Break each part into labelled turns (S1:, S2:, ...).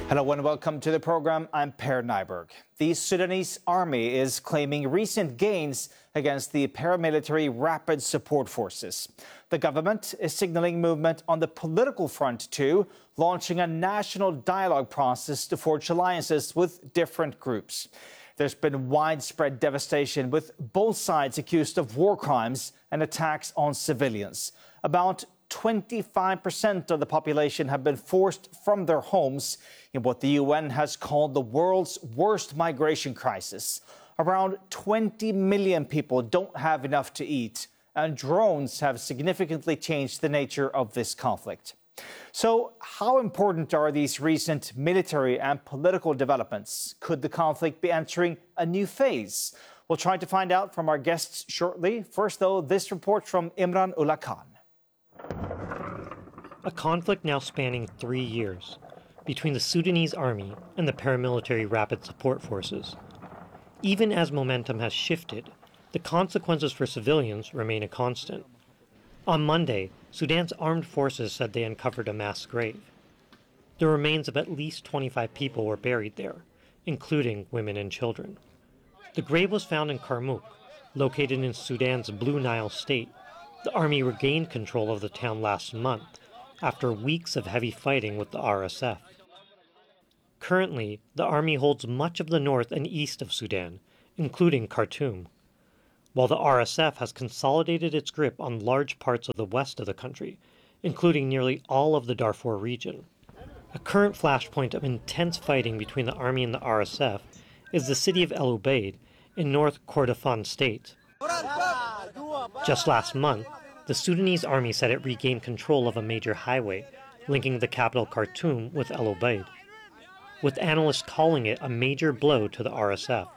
S1: Hello and welcome to the program. I'm Per Nyberg. The Sudanese army is claiming recent gains against the paramilitary Rapid Support Forces. The government is signaling movement on the political front too, launching a national dialogue process to forge alliances with different groups. There's been widespread devastation, with both sides accused of war crimes and attacks on civilians. About 25% of the population have been forced from their homes in what the UN has called the world's worst migration crisis. Around 20 million people don't have enough to eat, and drones have significantly changed the nature of this conflict. So, how important are these recent military and political developments? Could the conflict be entering a new phase? We'll try to find out from our guests shortly. First, though, this report from Imran Ullah Khan.
S2: A conflict now spanning 3 years between the Sudanese army and the paramilitary Rapid Support Forces. Even as momentum has shifted, the consequences for civilians remain a constant. On Monday, Sudan's armed forces said they uncovered a mass grave. The remains of at least 25 people were buried there, including women and children. The grave was found in Kurmuk, located in Sudan's Blue Nile state. The army regained control of the town last month after weeks of heavy fighting with the RSF. Currently, the army holds much of the north and east of Sudan, including Khartoum, while the RSF has consolidated its grip on large parts of the west of the country, including nearly all of the Darfur region. A current flashpoint of intense fighting between the army and the RSF is the city of El Ubaid in North Kordofan state. Just last month, the Sudanese army said it regained control of a major highway linking the capital Khartoum with El Ubaid, with analysts calling it a major blow to the RSF.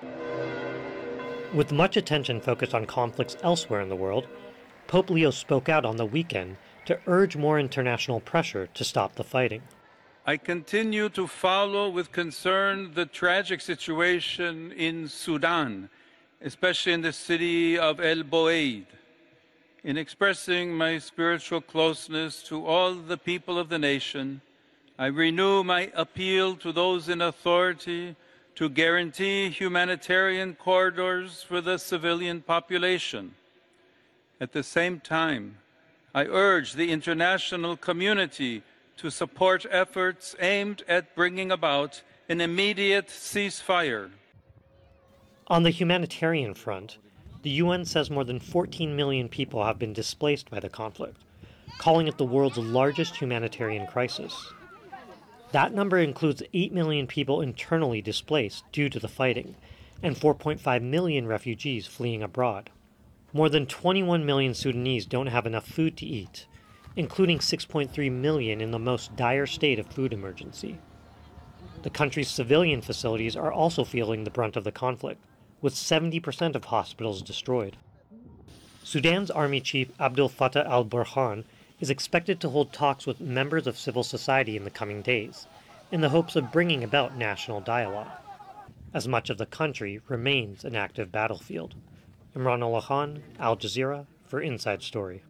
S2: With much attention focused on conflicts elsewhere in the world, Pope Leo spoke out on the weekend to urge more international pressure to stop the fighting.
S3: I continue to follow with concern the tragic situation in Sudan, especially in the city of El Ubaid. In expressing my spiritual closeness to all the people of the nation, I renew my appeal to those in authority to guarantee humanitarian corridors for the civilian population. At the same time, I urge the international community to support efforts aimed at bringing about an immediate ceasefire.
S2: On the humanitarian front, the UN says more than 14 million people have been displaced by the conflict, calling it the world's largest humanitarian crisis. That number includes 8 million people internally displaced due to the fighting, and 4.5 million refugees fleeing abroad. More than 21 million Sudanese don't have enough food to eat, including 6.3 million in the most dire state of food emergency. The country's civilian facilities are also feeling the brunt of the conflict, with 70% of hospitals destroyed. Sudan's army chief Abdel Fattah al-Burhan is expected to hold talks with members of civil society in the coming days, in the hopes of bringing about national dialogue, as much of the country remains an active battlefield. Imran Ullah Khan, Al Jazeera, for Inside Story.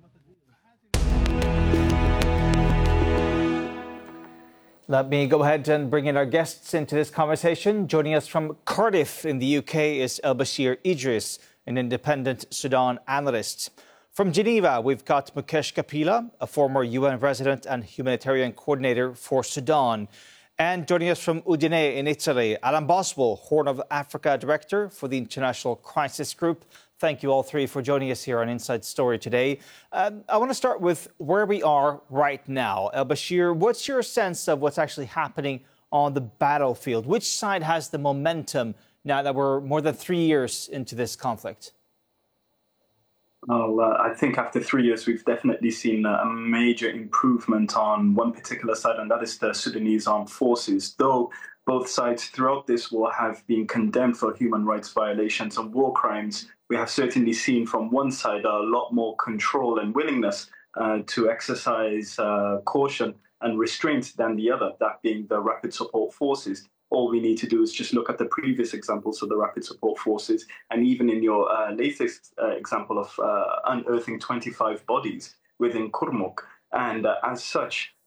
S1: Let me go ahead and bring in our guests into this conversation. Joining us from Cardiff in the UK is El-Bashir Idris, an independent Sudan analyst. From Geneva, we've got Mukesh Kapila, a former UN resident and humanitarian coordinator for Sudan. And joining us from Udine in Italy, Alan Boswell, Horn of Africa Director for the International Crisis Group. Thank you all three for joining us here on Inside Story today. I want to start with where we are right now. El-Bashir, what's your sense of what's actually happening on the battlefield? Which side has the momentum now that we're more than 3 years into this conflict?
S4: Well, I think after 3 years, we've definitely seen a major improvement on one particular side, and that is the Sudanese armed forces. Though both sides throughout this war have been condemned for human rights violations and war crimes, we have certainly seen from one side a lot more control and willingness to exercise caution and restraint than the other, that being the Rapid Support Forces. All we need to do is just look at the previous examples of the Rapid Support Forces, and even in your latest example of unearthing 25 bodies within Kurmuk. And as such,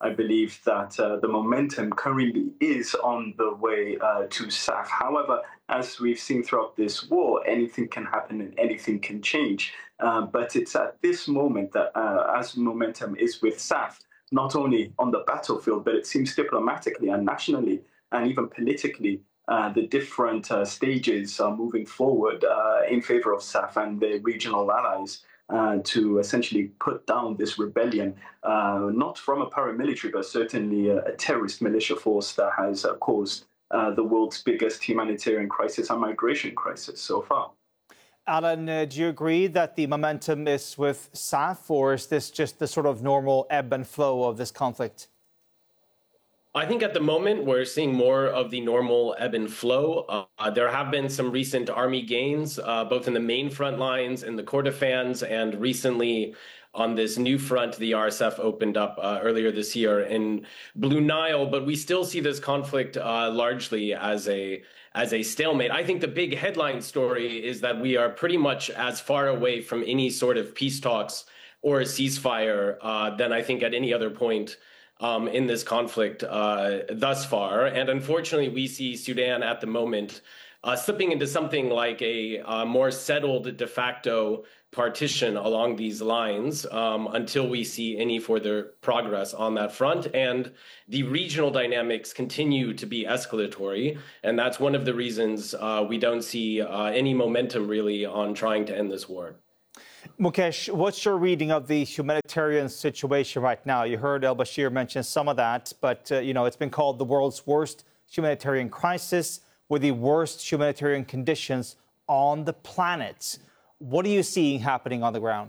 S4: I believe that the momentum currently is on the way to SAF. However, as we've seen throughout this war, anything can happen and anything can change. But it's at this moment that as momentum is with SAF, not only on the battlefield, but it seems diplomatically and nationally and even politically, the different stages are moving forward in favor of SAF and their regional allies to essentially put down this rebellion, not from a paramilitary, but certainly a terrorist militia force that has caused the world's biggest humanitarian crisis and migration crisis so far.
S1: Alan, do you agree that the momentum is with SAF, or is this just the sort of normal ebb and flow of this conflict?
S5: I think at the moment we're seeing more of the normal ebb and flow. There have been some recent army gains, both in the main front lines, in the Kordofans, and recently on this new front the RSF opened up earlier this year in Blue Nile. But we still see this conflict largely as a stalemate. I think the big headline story is that we are pretty much as far away from any sort of peace talks or a ceasefire than I think at any other point in this conflict thus far. And unfortunately, we see Sudan at the moment slipping into something like a more settled de facto partition along these lines until we see any further progress on that front. And the regional dynamics continue to be escalatory. And that's one of the reasons we don't see any momentum really on trying to end this war.
S1: Mukesh, what's your reading of the humanitarian situation right now? You heard El-Bashir mention some of that, but, it's been called the world's worst humanitarian crisis with the worst humanitarian conditions on the planet. What are you seeing happening on the ground?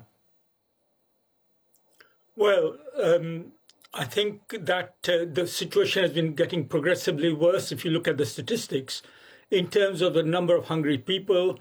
S6: Well, I think that the situation has been getting progressively worse if you look at the statistics in terms of the number of hungry people,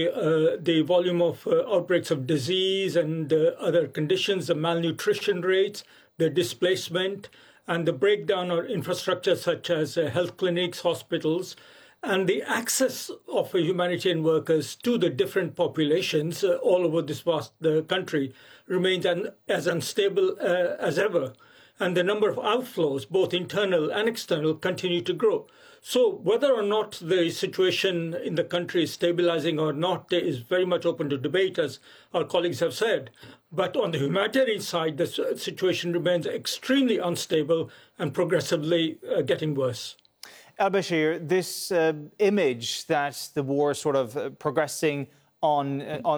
S6: the volume of outbreaks of disease and other conditions, the malnutrition rates, the displacement, and the breakdown of infrastructure such as health clinics, hospitals, and the access of humanitarian workers to the different populations all over this vast country remains as unstable as ever. And the number of outflows, both internal and external, continue to grow. So whether or not the situation in the country is stabilizing or not is very much open to debate, as our colleagues have said. But on the humanitarian side, the situation remains extremely unstable and progressively getting worse.
S1: El-Bashir, this image that the war is sort of progressing on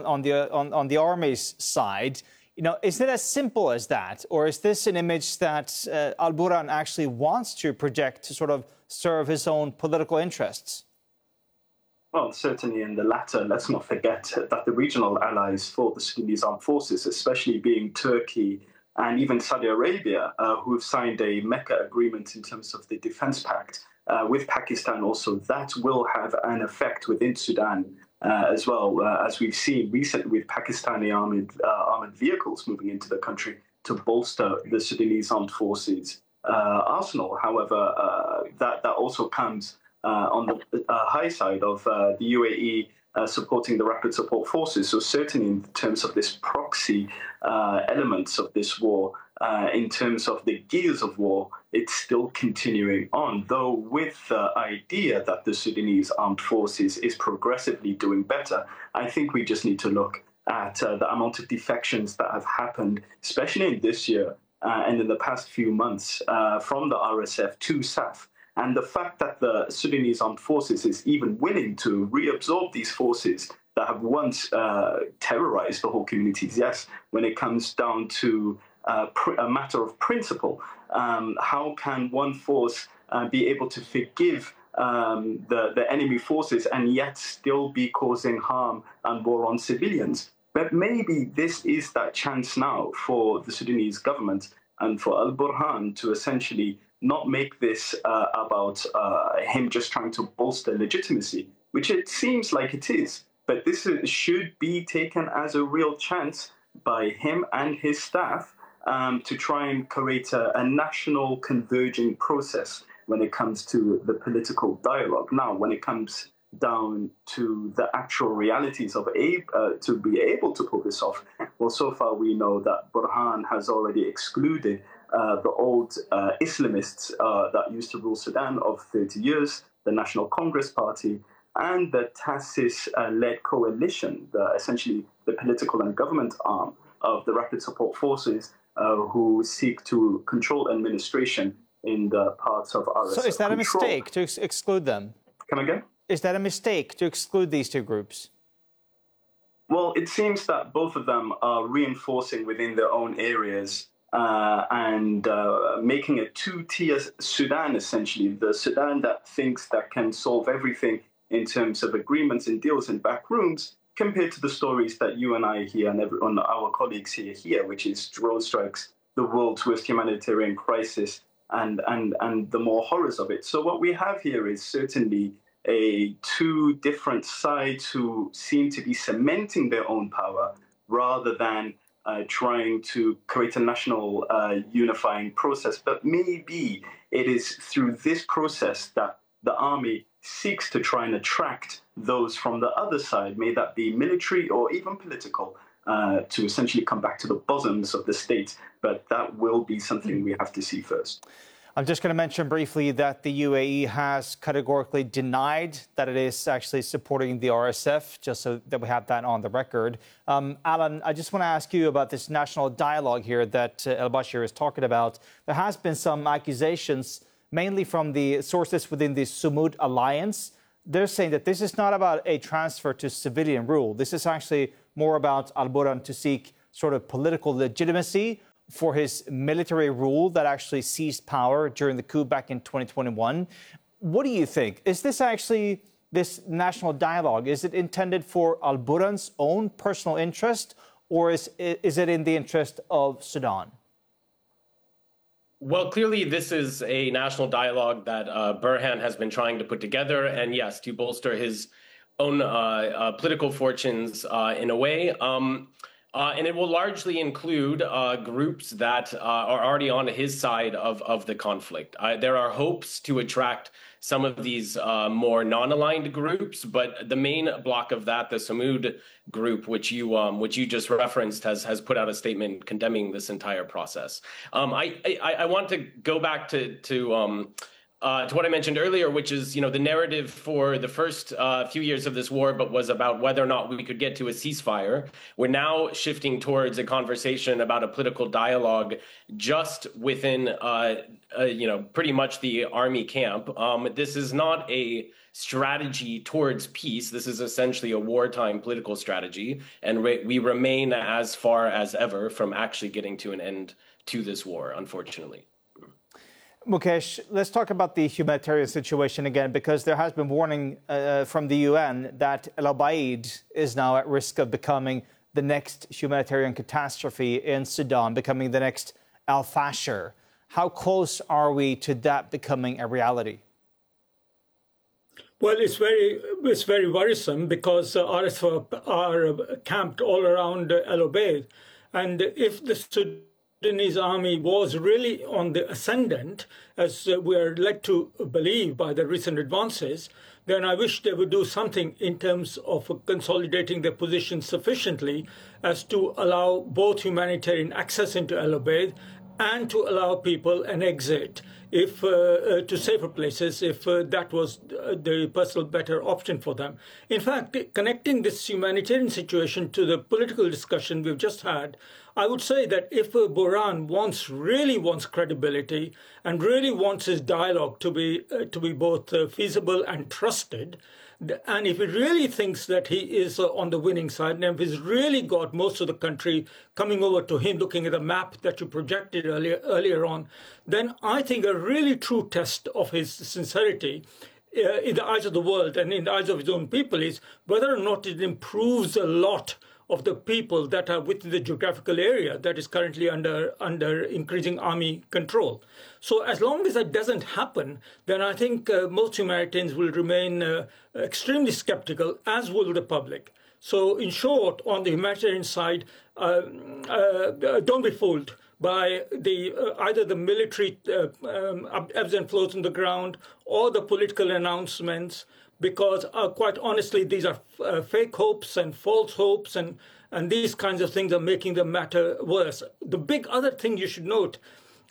S1: the army's side, is it as simple as that? Or is this an image that Al-Burhan actually wants to project to sort of serve his own political interests?
S4: Well, certainly in the latter, let's not forget that the regional allies for the Sudanese armed forces, especially being Turkey and even Saudi Arabia, who have signed a Mecca agreement in terms of the defense pact with Pakistan also, that will have an effect within Sudan as well, as we've seen recently with Pakistani armored vehicles moving into the country to bolster the Sudanese armed forces arsenal. However, that also comes on the high side of the UAE supporting the rapid support forces. So certainly in terms of this proxy elements of this war, in terms of the gears of war, it's still continuing on, though with the idea that the Sudanese armed forces is progressively doing better. I think we just need to look at the amount of defections that have happened, especially in this year and in the past few months, from the RSF to SAF. And the fact that the Sudanese armed forces is even willing to reabsorb these forces that have once terrorized the whole communities. Yes, when it comes down to a matter of principle, how can one force be able to forgive the enemy forces and yet still be causing harm and war on civilians? But maybe this is that chance now for the Sudanese government and for Al-Burhan to essentially not make this about him just trying to bolster legitimacy, which it seems like it is. But this should be taken as a real chance by him and his staff to try and create a national converging process when it comes to the political dialogue. Now, when it comes down to the actual realities of to be able to pull this off, well, so far we know that Burhan has already excluded the old Islamists that used to rule Sudan of 30 years, the National Congress Party, and the TASIS-led coalition, essentially the political and government arm of the Rapid Support Forces, who seek to control administration in the parts of RSF.
S1: So is that a mistake to exclude them?
S4: Come again?
S1: Is that a mistake to exclude these two groups?
S4: Well, it seems that both of them are reinforcing within their own areas and making a two-tier Sudan, essentially. The Sudan that thinks that can solve everything in terms of agreements and deals in back rooms, compared to the stories that you and I hear and our colleagues hear, which is drone strikes, the world's worst humanitarian crisis, and the more horrors of it. So what we have here is certainly two different sides who seem to be cementing their own power rather than trying to create a national unifying process. But maybe it is through this process that the army seeks to try and attract those from the other side, may that be military or even political, to essentially come back to the bosoms of the state. But that will be something we have to see first.
S1: I'm just going to mention briefly that the UAE has categorically denied that it is actually supporting the RSF, just so that we have that on the record. Alan, I just want to ask you about this national dialogue here that El-Bashir is talking about. There has been some accusations, mainly from the sources within the Sumud alliance. They're saying that this is not about a transfer to civilian rule. This is actually more about Al-Burhan to seek sort of political legitimacy for his military rule that actually seized power during the coup back in 2021. What do you think? Is this actually, this national dialogue, is it intended for Al-Burhan's own personal interest, or is it in the interest of Sudan?
S5: Well, clearly, this is a national dialogue that Burhan has been trying to put together, and yes, to bolster his own political fortunes in a way. And it will largely include groups that are already on his side of the conflict. There are hopes to attract some of these more non-aligned groups, but the main block of that, the Sumud group, which you just referenced, has put out a statement condemning this entire process. I want to go back to what I mentioned earlier, which is, the narrative for the first few years of this war, but was about whether or not we could get to a ceasefire. We're now shifting towards a conversation about a political dialogue just within, pretty much the army camp. This is not a strategy towards peace. This is essentially a wartime political strategy, and we remain as far as ever from actually getting to an end to this war, unfortunately.
S1: Mukesh, let's talk about the humanitarian situation again, because there has been warning from the UN that El Obeid is now at risk of becoming the next humanitarian catastrophe in Sudan, becoming the next Al-Fashir. How close are we to that becoming a reality?
S6: Well, it's very worrisome because RSF are camped all around El Obeid, and if the Sudanese army was really on the ascendant, as we are led to believe by the recent advances, then I wish they would do something in terms of consolidating their position sufficiently as to allow both humanitarian access into El Obeid and to allow people an exit to safer places if that was the personal better option for them. In fact, connecting this humanitarian situation to the political discussion we've just had, I would say that if Burhan really wants credibility and really wants his dialogue to be both feasible and trusted, and if he really thinks that he is on the winning side, and if he's really got most of the country coming over to him, looking at the map that you projected earlier on, then I think a really true test of his sincerity in the eyes of the world and in the eyes of his own people is whether or not it improves a lot of the people that are within the geographical area that is currently under increasing army control. So as long as that doesn't happen, then I think most humanitarians will remain extremely skeptical, as will the public. So in short, on the humanitarian side, don't be fooled by either the military ebbs and flows on the ground or the political announcements, because quite honestly, these are fake hopes and false hopes, and these kinds of things are making the matter worse. The big other thing you should note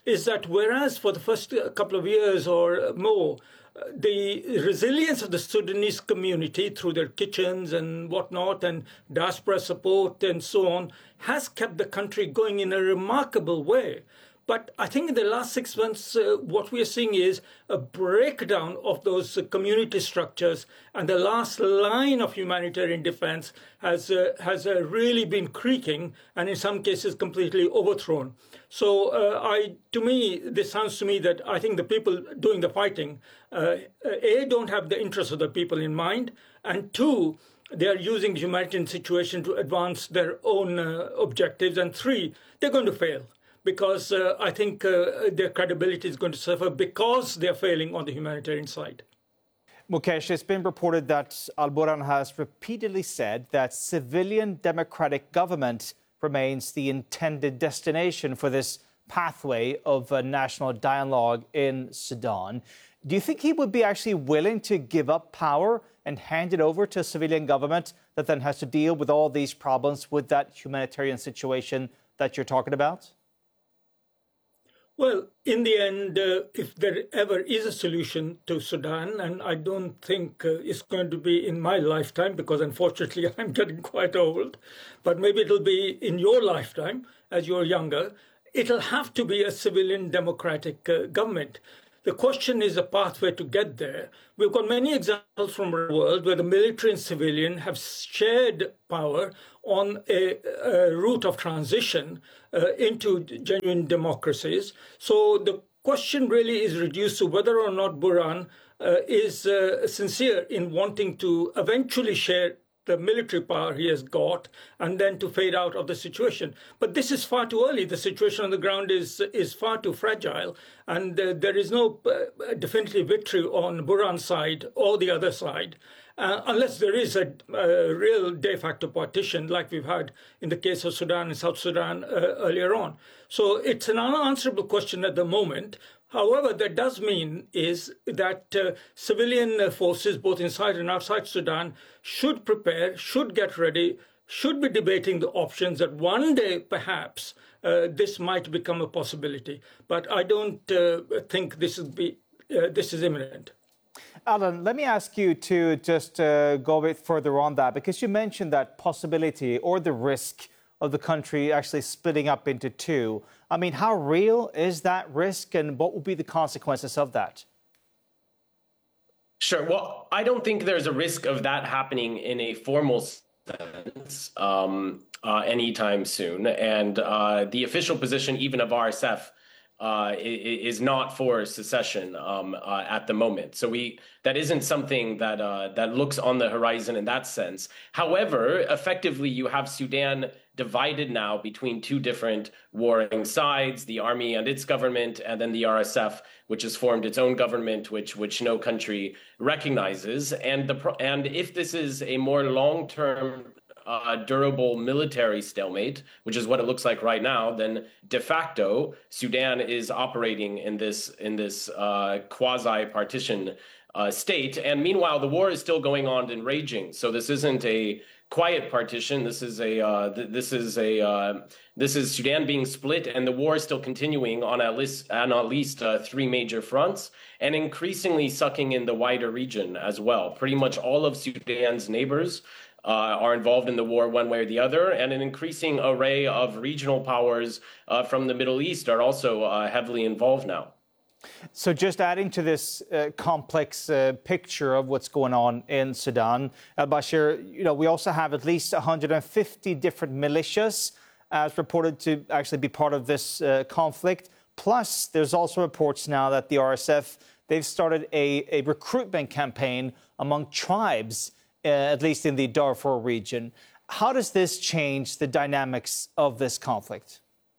S6: is that whereas for the first couple of years or more, the resilience of the Sudanese community through their kitchens and whatnot and diaspora support and so on has kept the country going in a remarkable way. But I think in the last 6 months, what we are seeing is a breakdown of those community structures, and the last line of humanitarian defense has really been creaking, and in some cases completely overthrown. So, to me, this sounds to me that I think the people doing the fighting, don't have the interests of the people in mind, and two, they are using the humanitarian situation to advance their own objectives, and three, they're going to fail. Because I think their credibility is going to suffer because they're failing on the humanitarian side.
S1: Mukesh, it's been reported that Al-Burhan has repeatedly said that civilian democratic government remains the intended destination for this pathway of a national dialogue in Sudan. Do you think he would be actually willing to give up power and hand it over to a civilian government that then has to deal with all these problems with that humanitarian situation that you're talking about?
S6: Well, in the end, if there ever is a solution to Sudan, and I don't think it's going to be in my lifetime, because unfortunately I'm getting quite old, but maybe it'll be in your lifetime as you're younger, it'll have to be a civilian democratic government. The question is a pathway to get there. We've got many examples from the world where the military and civilian have shared power on a route of transition into genuine democracies. So the question really is reduced to whether or not Burhan is sincere in wanting to eventually share the military power he has got, and then to fade out of the situation. But this is far too early. The situation on the ground is far too fragile, and there is no definitive victory on Burhan's side or the other side, unless there is a real de facto partition like we've had in the case of Sudan and South Sudan earlier on. So it's an unanswerable question at the moment. However, that does mean is that civilian forces, both inside and outside Sudan, should prepare, should get ready, should be debating the options that one day, perhaps, this might become a possibility. But I don't think this is imminent.
S1: Alan, let me ask you to just go a bit further on that, because you mentioned that possibility or the risk of the country actually splitting up into two. I mean, how real is that risk, and what will be the consequences of that?
S5: Sure. Well, I don't think there's a risk of that happening in a formal sense anytime soon. And the official position, even of RSF, is not for secession at the moment. So that isn't something that looks on the horizon in that sense. However, effectively, you have Sudan divided now between two different warring sides, the army and its government, and then the RSF, which has formed its own government, which no country recognizes. And if this is a more long-term durable military stalemate, which is what it looks like right now, then de facto Sudan is operating in this quasi-partition state. And meanwhile, the war is still going on and raging. So this isn't a quiet partition. This is Sudan being split, and the war is still continuing on at least three major fronts, and increasingly sucking in the wider region as well. Pretty much all of Sudan's neighbors are involved in the war one way or the other, and an increasing array of regional powers from the Middle East are also heavily involved now.
S1: So just adding to this complex picture of what's going on in Sudan, al-Bashir, we also have at least 150 different militias as reported to actually be part of this conflict. Plus, there's also reports now that the RSF, they've started a recruitment campaign among tribes, at least in the Darfur region. How does this change the dynamics of this conflict?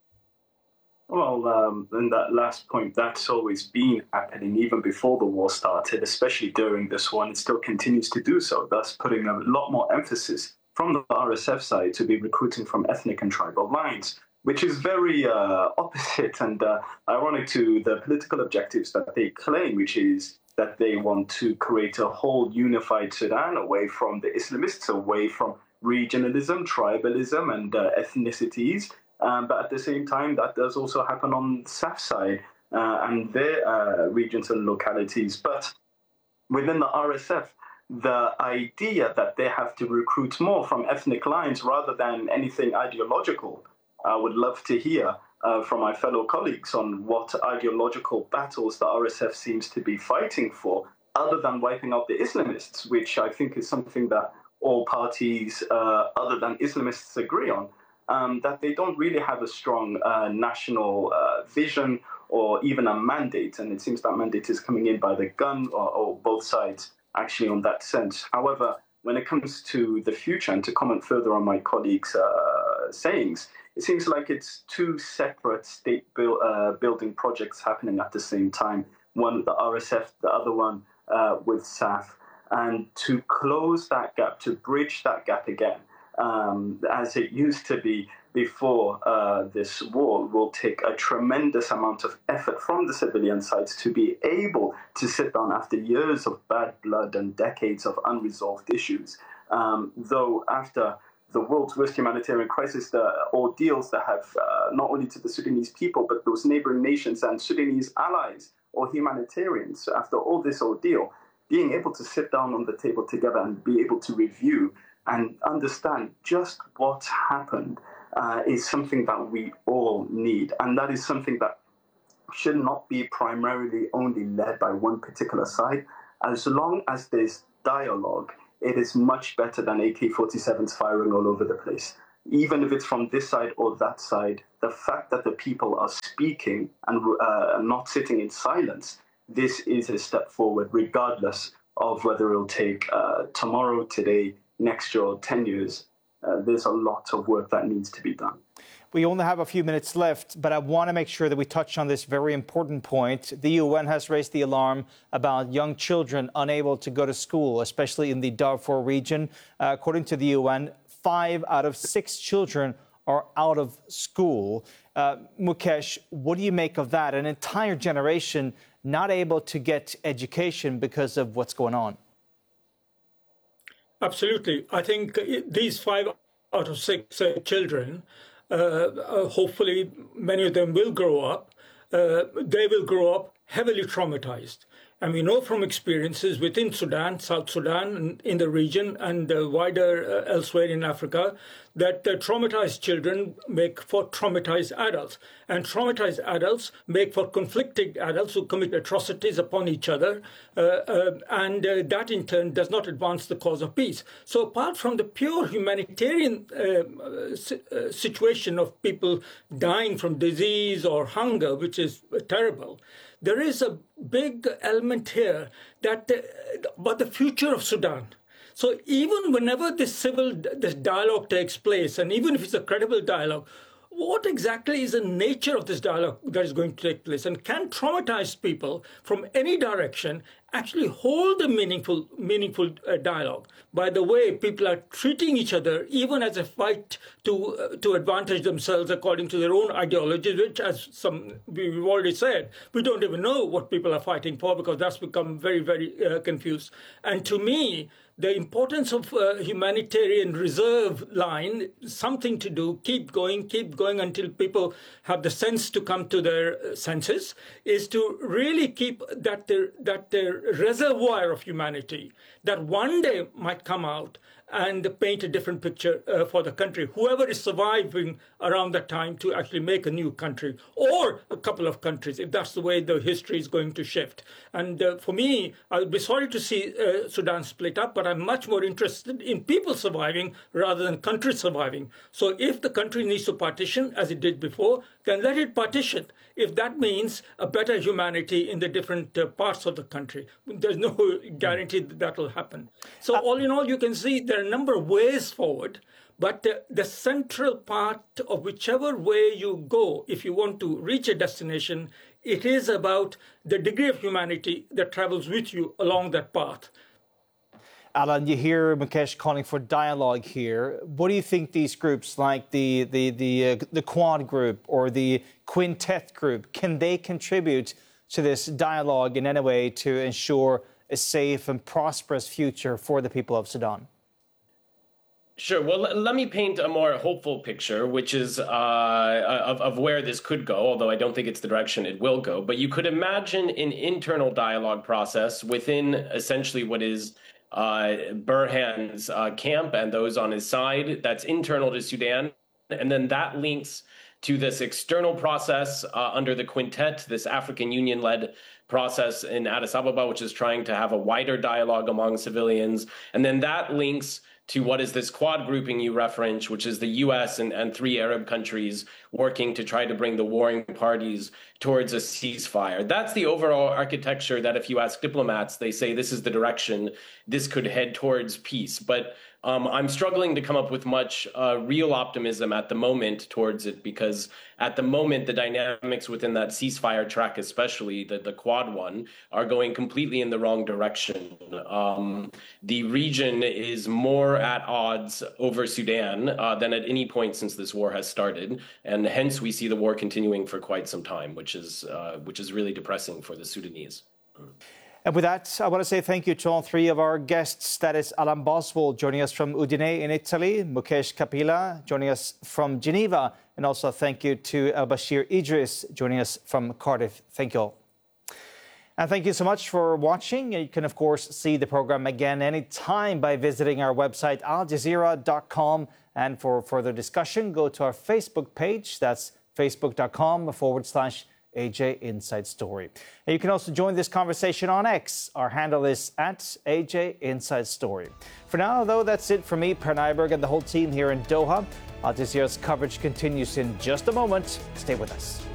S4: Well, in that last point, that's always been happening even before the war started, especially during this one. It still continues to do so, thus putting a lot more emphasis from the RSF side to be recruiting from ethnic and tribal lines, which is very opposite and ironic to the political objectives that they claim, which is that they want to create a whole unified Sudan away from the Islamists, away from regionalism, tribalism, and ethnicities, But at the same time, that does also happen on the SAF side and their regions and localities. But within the RSF, the idea that they have to recruit more from ethnic lines rather than anything ideological, I would love to hear from my fellow colleagues on what ideological battles the RSF seems to be fighting for, other than wiping out the Islamists, which I think is something that all parties other than Islamists agree on, that they don't really have a strong national vision or even a mandate. And it seems that mandate is coming in by the gun or both sides, actually, on that sense. However, when it comes to the future, and to comment further on my colleagues' sayings, it seems like it's two separate state building projects happening at the same time, one with the RSF, the other one with SAF. And to close that gap, to bridge that gap again, as it used to be before this war, will take a tremendous amount of effort from the civilian sides to be able to sit down after years of bad blood and decades of unresolved issues. Though after the world's worst humanitarian crisis, the ordeals that have not only to the Sudanese people, but those neighboring nations and Sudanese allies or humanitarians, after all this ordeal, being able to sit down on the table together and be able to review and understand just what happened is something that we all need. And that is something that should not be primarily only led by one particular side. As long as there's dialogue, it is much better than AK-47s firing all over the place. Even if it's from this side or that side, the fact that the people are speaking and not sitting in silence, this is a step forward, regardless of whether it'll take tomorrow, today, next year, or 10 years. There's a lot of work that needs to be done.
S1: We only have a few minutes left, but I want to make sure that we touch on this very important point. The UN has raised the alarm about young children unable to go to school, especially in the Darfur region. According to the UN, 5 out of 6 children are out of school. Mukesh, what do you make of that? An entire generation not able to get education because of what's going on.
S6: Absolutely. I think these 5 out of 6 children, hopefully many of them will grow up. They will grow up heavily traumatized. And we know from experiences within Sudan, South Sudan, in the region and wider elsewhere in Africa, that traumatized children make for traumatized adults. And traumatized adults make for conflicted adults who commit atrocities upon each other. And that in turn does not advance the cause of peace. So apart from the pure humanitarian situation of people dying from disease or hunger, which is terrible, there is a big element here that about the future of Sudan. So even whenever this dialogue takes place, and even if it's a credible dialogue, what exactly is the nature of this dialogue that is going to take place? And can traumatized people from any direction actually hold a meaningful dialogue? By the way, people are treating each other even as a fight to advantage themselves according to their own ideologies, which, as we've already said, we don't even know what people are fighting for because that's become very, very confused. And to me, the importance of humanitarian reserve line, something to do, keep going until people have the sense to come to their senses, is to really keep that their reservoir of humanity that one day might come out and paint a different picture for the country, whoever is surviving around that time, to actually make a new country or a couple of countries, if that's the way the history is going to shift. And for me, I would be sorry to see Sudan split up, but I'm much more interested in people surviving rather than countries surviving. So if the country needs to partition, as it did before, then let it partition. If that means a better humanity in the different parts of the country, there's no guarantee that will happen. So all in all, you can see there are a number of ways forward, but the central part of whichever way you go, if you want to reach a destination, it is about the degree of humanity that travels with you along that path.
S1: Alan, you hear Mukesh calling for dialogue here. What do you think these groups like the Quad group or the Quintet group, can they contribute to this dialogue in any way to ensure a safe and prosperous future for the people of Sudan?
S5: Sure. Well, let me paint a more hopeful picture, which is of where this could go, although I don't think it's the direction it will go. But you could imagine an internal dialogue process within essentially what is Burhan's camp and those on his side that's internal to Sudan. And then that links to this external process under the Quintet, this African Union-led process in Addis Ababa, which is trying to have a wider dialogue among civilians. And then that links to what is this quad grouping you reference, which is the U.S. and 3 Arab countries working to try to bring the warring parties towards a ceasefire. That's the overall architecture that if you ask diplomats, they say this is the direction this could head towards peace. But I'm struggling to come up with much real optimism at the moment towards it, because at the moment, the dynamics within that ceasefire track, especially the Quad one, are going completely in the wrong direction. The region is more at odds over Sudan than at any point since this war has started. And hence we see the war continuing for quite some time, which is really depressing for the Sudanese.
S1: And with that, I want to say thank you to all 3 of our guests. That is Alan Boswell joining us from Udine in Italy, Mukesh Kapila joining us from Geneva, and also thank you to El-Bashir Idris joining us from Cardiff. Thank you all. And thank you so much for watching. You can, of course, see the program again anytime by visiting our website, aljazeera.com. And for further discussion, go to our Facebook page. That's facebook.com/AJ Inside Story. And you can also join this conversation on X. Our handle is @AJ Inside Story. For now, though, that's it for me, Per Nyberg, and the whole team here in Doha. Al Jazeera's coverage continues in just a moment. Stay with us.